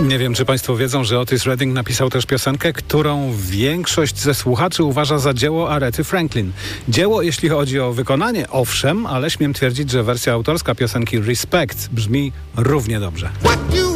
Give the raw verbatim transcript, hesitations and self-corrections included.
Nie wiem, czy państwo wiedzą, że Otis Redding napisał też piosenkę, którą większość ze słuchaczy uważa za dzieło Arety Franklin. Dzieło, jeśli chodzi o wykonanie, owszem, ale śmiem twierdzić, że wersja autorska piosenki Respect brzmi równie dobrze.